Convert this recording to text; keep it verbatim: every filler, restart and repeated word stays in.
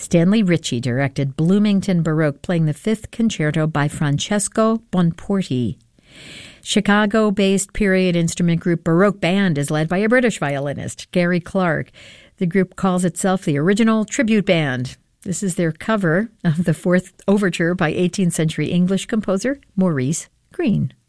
Stanley Ritchie directed Bloomington Baroque, playing the Fifth Concerto by Francesco Bonporti. Chicago-based period instrument group Baroque Band is led by a British violinist, Gary Clark. The group calls itself the Original Tribute Band. This is their cover of the Fourth Overture by eighteenth century English composer Maurice Greene.